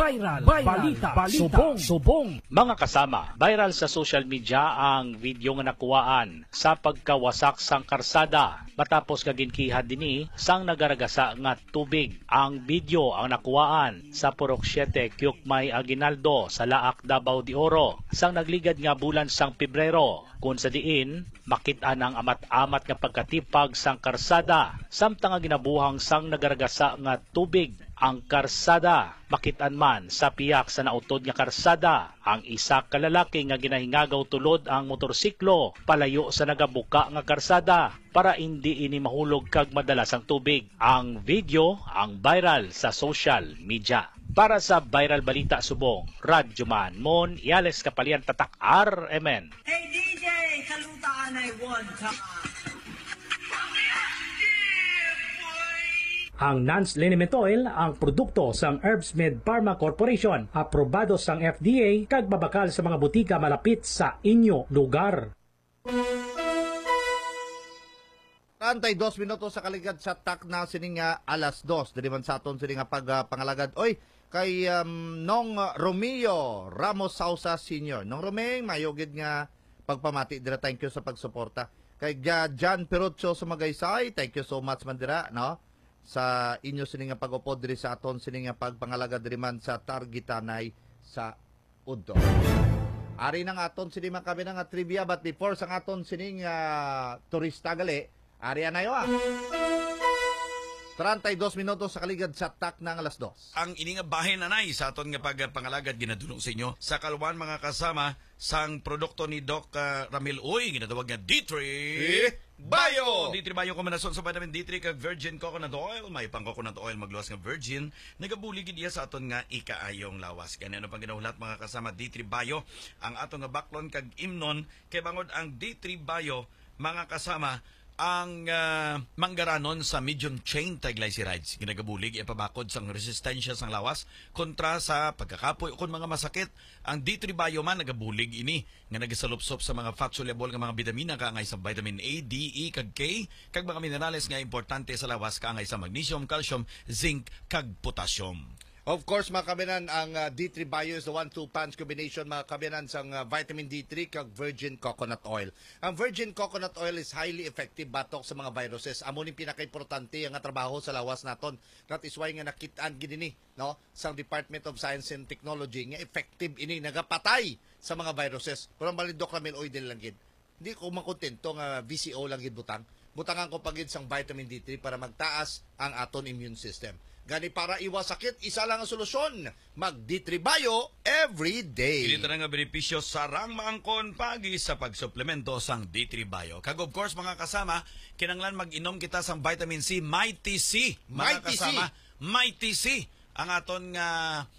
Viral. Balita. Subong. Mga kasama, viral sa social media ang video nga nakuwaan sa pagkawasak sang karsada matapos kaginkihan dinhi sang nagaragasa nga tubig. Ang video ang nakuwaan sa Purok 7 Kyukmay Aguinaldo sa Laak, Davao de Oro sang nagligad nga bulan sang Pebrero, kung sa diin makita ang amat-amat nga pagkatipag sang karsada samtang nga ginabuhang sang nagaragasa nga tubig. Ang karsada makitaan man sa piyak sa nautod nga karsada. Ang isa ka lalaki nga ginahingagaw tulod ang motorsiklo palayo sa nagabuka nga karsada para hindi ini mahulog kag madalas ang tubig. Ang video ang viral sa social media. Para sa Viral Balita Subong, Radyo Man, Mon Iales Kapalian Tatak RMN. Hey DJ, kalutaan ay one time. Ang Nance Liniment Oil ang produkto sang Herbsmed Pharma Corporation, aprobado sang FDA kag babakal sa mga butika malapit sa inyo lugar. 32 minutos sa kaligad sa tak na sininga alas 2. Dili man sa aton sininga pagpangalagad. Oy, kay Nong Romeo Ramos Sausa Sr. Nong Romeng, mayogid nga pagpamati dira. Thank you sa pagsuporta. Kay Jan Perucho sa Magaysay, thank you so much man dira, no? Sa inyo sininga pag-upod diri sa aton sininga pagpangalaga diri man sa Targitanay sa Udto. Ari nang aton sininga kami nga trivia, but before sa aton sininga turista gali, ari anayo 32 minutos sa kaligad sa tak ng alas 2. Ang ininga bahin nanay sa aton nga pagpangalagad ginadulong sa inyo sa kalwan mga kasama sang produkto ni Doc Ramil Uy, ginatawag nga D3 Bio. D3 Bio kombinasyon sa vitamin D3 kag virgin coconut oil. May pang coconut oil magluwas nga virgin. Nagabulig diya sa aton nga ikaayong lawas. Kani ano pang ginahulat mga kasama D3 Bio. Ang aton nga baklon kag imnon kay bangod ang D3 Bio mga kasama ang manggaranon sa medium chain triglycerides. Ginagabulig ipabakod sang resistensya sang lawas kontra sa pagkakapoy o kung mga masakit. Ang D3 Bio man nagabulig ini nga nagasalupsop sa mga fat soluble nga mga bitamina kaangay sa vitamin A, D, E kag K kag mga minerales nga importante sa lawas kaangay sa magnesium, calcium, zinc kag potassium. Of course, mga kabinan, ang D3 Bio is the 1-2 punch combination, mga kabinan, sang vitamin D3 kag virgin coconut oil. Ang virgin coconut oil is highly effective batok sa mga viruses. Amo ni pinaka-importante ang trabaho sa lawas naton. That is why nga nakitaan gini, no, sang Department of Science and Technology nga effective ini nagapatay sa mga viruses. Pero ang balidok Ramil Oil din lang gid. Hindi ko makontento nga VCO lang gid butang. Butangan ko pagid sang vitamin D3 para magtaas ang aton immune system. Gani para iwas sakit, isa lang ang solusyon. Mag D3 Bio every day. Dili nga benepisyo sarang maangkon pagi sa pagsuplemento sang D3 Bio. Kag of course mga kasama, kinanglan mag-inom kita sang vitamin C, Mighty C. Mga kasama, Mighty C. Ang aton nga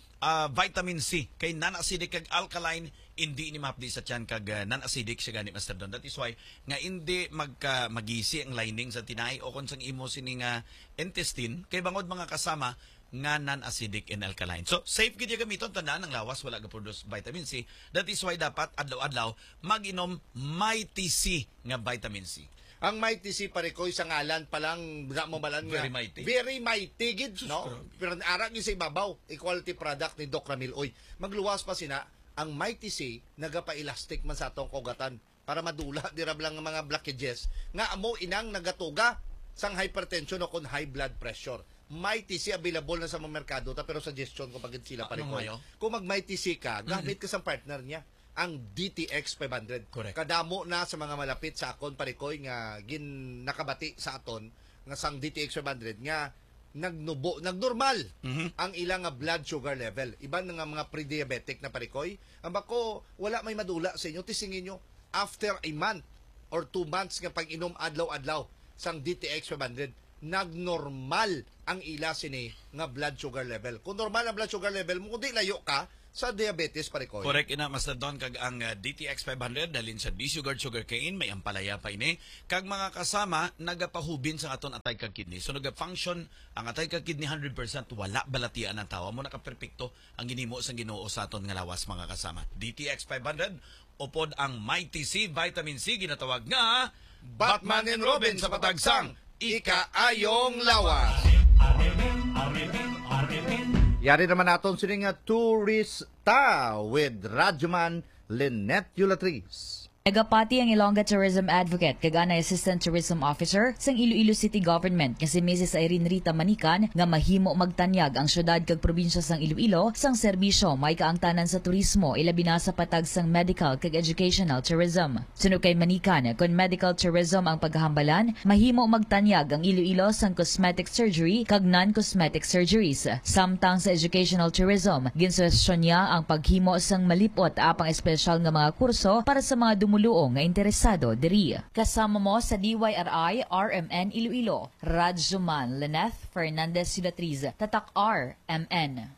vitamin C kay non-acidic kag alkaline, hindi ni mapdi sa tiyan kag non-acidic siya gani Master Don. That is why nga hindi magisi ang lining sa tinay o kung sang imo sini nga intestine kay bangod mga kasama nga non-acidic and alkaline. So safe gid gamiton, tandaan ang lawas wala ga produce vitamin C. That is why dapat adlaw-adlaw mag-inom Mighty C nga vitamin C. Ang Mighty C parikoy sa ngalan palang mo malan nga Very mighty. Very mighty gid, no? Pero ara ni sa ibabaw, equality product ni Doc Ramil Oy. Magluwas pa sina ang Mighty C nagapa-elastic man sa atong kogatan para madula dirab lang nga mga blockages nga amo inang nagatuga sang hypertension o kon high blood pressure. Mighty C available na sa mga merkado pero suggestion ko pagid sila parikoy. Kung mag Mighty C ka, gamit ka sa partner niya ang DTX 500. Correct. Kadamo na sa mga malapit sa akon parikoy nga nakabati sa aton nga sang DTX 500 nga nagnormal ang ilang blood sugar level. Iban nga mga pre-diabetic na parikoy. Ang bako, wala may madula sa inyo. Tisingin nyo, after a month or 2 months nga pag-inom adlaw-adlaw sang DTX 500, nagnormal ang ila sini nga blood sugar level. Kung normal ang blood sugar level mo, kung di layo ka sa diabetes parikoy. Correct ina Master Don kag ang DTX 500 dalin sa D-sugar sugarcane may ampalaya pa ini kag mga kasama nagapahubin sa aton atay kag kidney. So nagafunction ang atay kag kidney 100%, wala balatian ang tawa mo, nakaperpekto ang ginimo sang Ginoo sa aton nga lawas mga kasama. DTX 500 upod ang Mighty C vitamin C ginatawag nga Batman and Robin sa patagsang ikaayong lawas. Yari naman naton sining turista with Radyoman Lynette Yulatriz. Nagapati ang Ilongga Tourism Advocate kaganay Assistant Tourism Officer sang Iloilo City Government nga si Mrs. Irene Rita Manikan nga mahimo magtanyag ang syudad kag probinsya sang Iloilo sang serbisyo may kaangtanan sa turismo ilabi na sa patag sang medical kag educational tourism. Suno kay Manikan, kung medical tourism ang paghahambalan, mahimo magtanyag ang Iloilo sang cosmetic surgery kag non-cosmetic surgeries. Samtang sa educational tourism, ginsuwestyon niya ang paghimo sang malipot apang espesyal nga mga kurso para sa mga dumuluong nga interesado diri. Kasama mo sa DYRI RMN Iloilo, Radyoman Lynette Fernandez Yulatriz, Tatak RMN.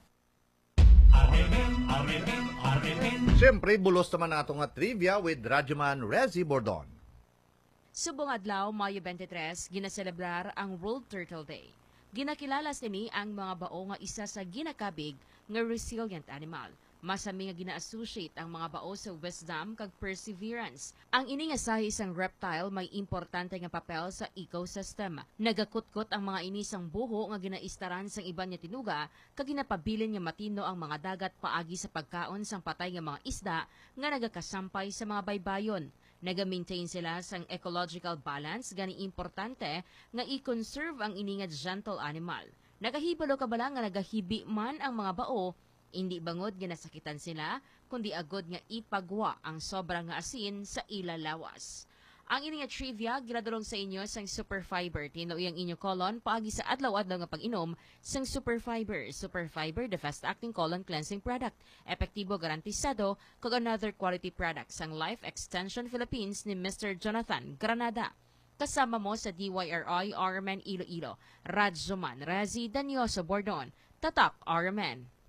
Siyempre, bulos naman ang atong trivia with Radyoman Rezi Bordon. Subong adlaw, Mayo 23, ginaselebrar ang World Turtle Day. Ginakilala sini ang mga bao nga isa sa ginakabig nga resilient animal. Masami nga gina-associate ang mga bao sa wisdom kag perseverance. Ang ini nga sahi isang reptile may importante nga papel sa ecosystem. Nagakutkot ang mga ini sang buho nga ginaistaran sang iban nga tinuga kag ginapabilin nga matino ang mga dagat paagi sa pagkaon sang patay nga mga isda nga nagakasampay sa mga baybayon. Naga-maintain sila sang ecological balance gani importante nga i-conserve ang ini nga gentle animal. Nagahibalo ka bala nga nagahibi man ang mga bao, hindi bangod nga nasakitan sila, kundi agod nga ipagwa ang sobrang nga asin sa ilalawas. Ang ini nga trivia ginadulong sa inyo sang Superfiber. Tinuiyang inyo colon paagi sa adlaw-adlaw nga pag-inom sang Superfiber. Superfiber, the fast-acting colon cleansing product. Epektibo, garantisado, kag another quality product sang Life Extension Philippines ni Mr. Jonathan Granada. Kasama mo sa DYRI RMN Iloilo, Radyoman Rezi Danyoso Bordon, Tatak RMN.